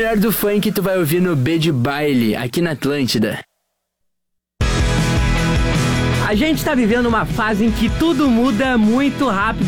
melhor do funk tu vai ouvir no B de Baile, aqui na Atlântida. A gente tá vivendo uma fase em que tudo muda muito rápido